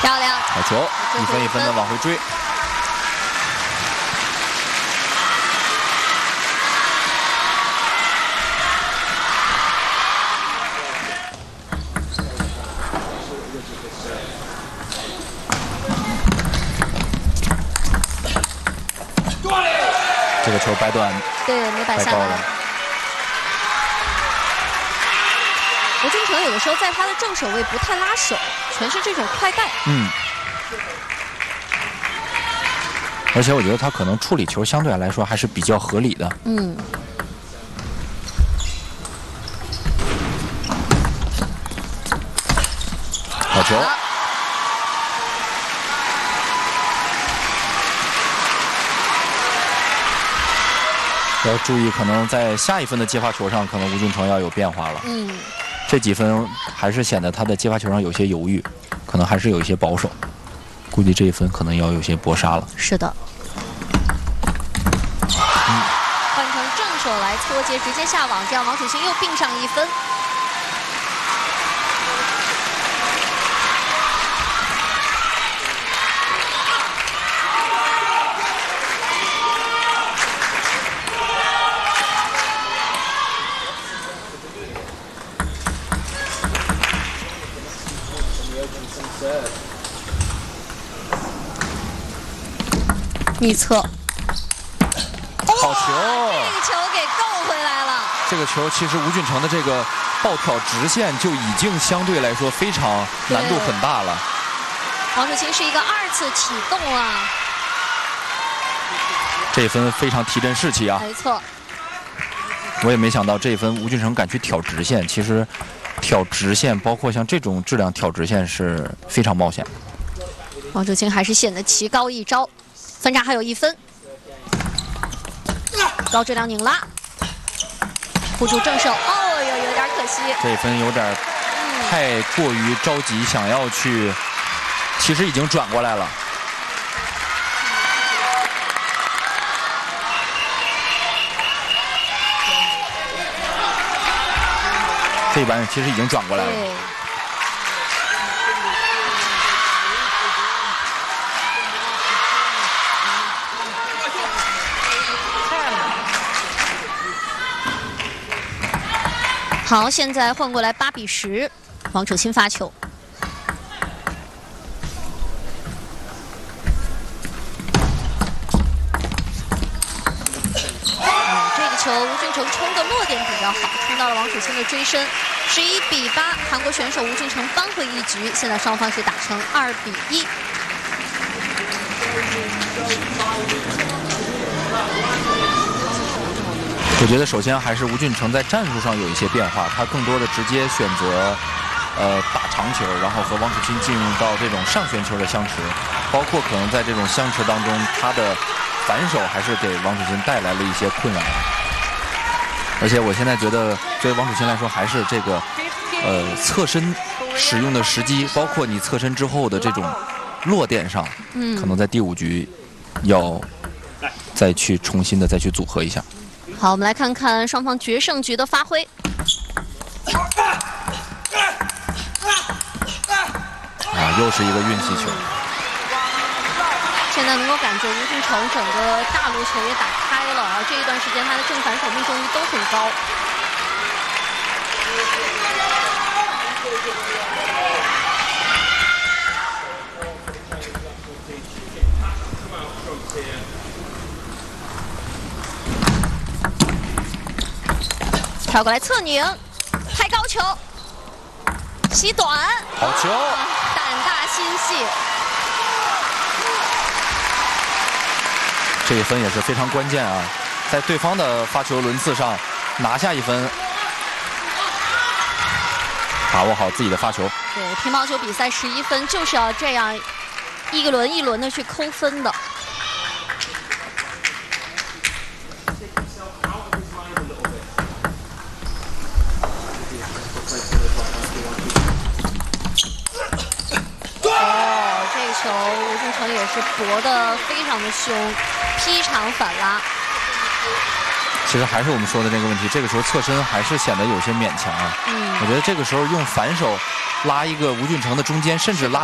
漂亮， 好球，1分1分的往回追。这个球摆短， 对，没摆下来。吴俊成有的时候在他的正手位不太拉手，全是这种快带。 而且我觉得他可能处理球相对来说还是比较合理的。好球。要注意，可能在下一分的接发球上，可能吴俊成要有变化了。这几分还是显得他的接发球上有些犹豫，可能还是有一些保守。估计这一分可能要有些搏杀了。 是的。换成正手来搓接，直接下网，这样王楚钦又并上1分。逆侧， 好球！ 这个球给够回来了。 这个球其实吴俊成的这个爆挑直线就已经相对来说非常难度很大了。 王楚钦是一个2次启动啊， 这一分非常提振士气啊。 没错。 我也没想到这一分吴俊成敢去挑直线，其实挑直线，包括像这种质量挑直线是非常冒险。 王楚钦还是显得棋高一招。分差还有1分，高质量拧拉，护住正手，哦哟，有点可惜。 这一分有点太过于着急，想要去，其实已经转过来了。这一板其实已经转过来了。 好，现在换过来8比10，王楚钦发球。这个球吴俊成冲的落点比较好，冲到了王楚钦的追身。11比8，韩国选手吴俊成扳回一局，现在双方是打成2比1。 我觉得首先还是吴俊成在战术上有一些变化，他更多的直接选择打长球，然后和王楚钦进入到这种上旋球的相持，包括可能在这种相持当中，他的反手还是给王楚钦带来了一些困扰。而且我现在觉得，对于王楚钦来说，还是这个侧身使用的时机，包括你侧身之后的这种落点上，可能在第5局要再去重新的再去组合一下。 好，我们来看看双方决胜局的发挥。 又是一个运气球。 现在能够感觉吴俊成整个大陆球也打开了，而这一段时间他的正反手命中率都很高。跳过来侧拧，拍高球，吸短， 好球， 胆大心细。 这一分也是非常关键啊，在对方的发球轮次上拿下1分，把握好自己的发球。 对，乒乓球比赛11分就是要这样一轮一轮的去抠分的。吴俊成也是搏得非常的凶，劈长反拉。 其实还是我们说的这个问题，这个时候侧身还是显得有些勉强啊。我觉得这个时候用反手拉一个吴俊成的中间，甚至拉。